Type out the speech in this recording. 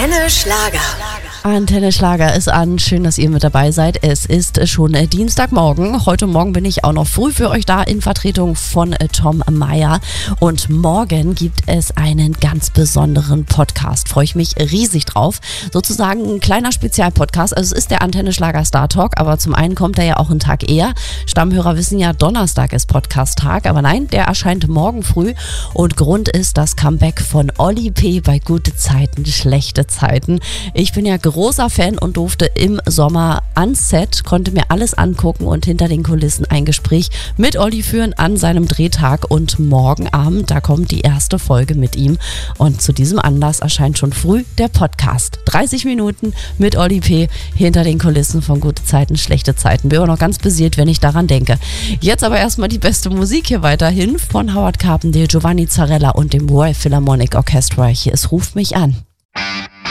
Antenne Schlager. Antenne Schlager ist an. Schön, dass ihr mit dabei seid. Es ist schon Dienstagmorgen. Heute Morgen bin ich auch noch früh für euch da in Vertretung von Tom Meyer. Und morgen gibt es einen ganz besonderen Podcast. Freue ich mich riesig drauf. Sozusagen ein kleiner Spezialpodcast. Also es ist der Antenne Schlager Star Talk, aber zum einen kommt er ja auch einen Tag eher. Stammhörer wissen ja, Donnerstag ist Podcast-Tag. Aber nein, der erscheint morgen früh. Und Grund ist das Comeback von Oli P. bei Gute Zeiten, Schlechte Zeiten. Ich bin ja großer Fan und durfte im Sommer ans Set, konnte mir alles angucken und hinter den Kulissen ein Gespräch mit Olli führen an seinem Drehtag. Und morgen Abend, da kommt die erste Folge mit ihm. Und zu diesem Anlass erscheint schon früh der Podcast. 30 Minuten mit Oli P. hinter den Kulissen von Gute Zeiten, Schlechte Zeiten. Bin auch noch ganz beseelt, wenn ich daran denke. Jetzt aber erstmal die beste Musik hier weiterhin von Howard Carpendale, Giovanni Zarella und dem Royal Philharmonic Orchestra. Hier ist Ruf mich an.